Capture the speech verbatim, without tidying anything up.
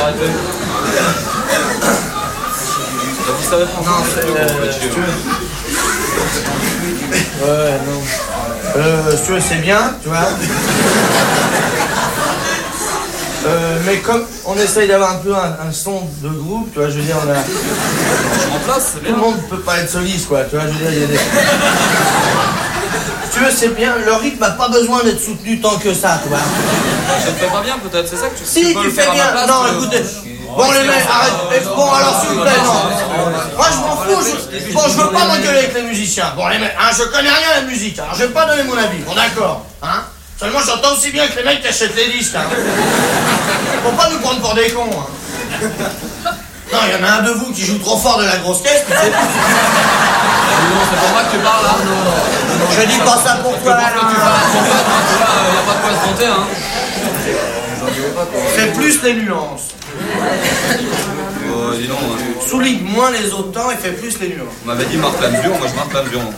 arrêter. Vous savez français? Non, c'est... Euh, si tu veux. Ouais, non. Euh, si tu veux, c'est bien, tu vois. Euh, mais comme on essaye d'avoir un peu un, un son de groupe, tu vois, je veux dire, on a... En place, c'est bien. Tout le monde peut pas être soliste, quoi, tu vois, je veux dire, il y a des... Si tu veux, c'est bien, le rythme n'a pas besoin d'être soutenu tant que ça, tu vois. Je ne fais pas bien, peut-être, c'est ça que tu, si, tu peux tu le fais faire à ma bien, place, non, que... écoutez, bon les mecs, arrête, bon alors s'il vous plaît, non. Moi je m'en fous, je... bon je veux pas m'engueuler avec les musiciens, bon les mecs, hein, je connais rien à la musique, alors je vais pas donner mon avis, bon d'accord, hein. Seulement j'entends aussi bien que les mecs qui achètent les disques, hein. Faut pas nous prendre pour des cons, hein. Non, il y en a un de vous qui joue trop fort de la grosse caisse, mais c'est... Non, c'est pour moi que tu parles, là. Non, non. Je dis pas ça pour toi, là. Tu parles à ton pote, hein, tu vois, il n'y a pas de quoi se vanter, hein. Fais plus les nuances. Oh, dis donc, hein. Souligne moins les autres temps et fais plus les nuances. On m'avait dit marque la mesure, moi je marque la mesure.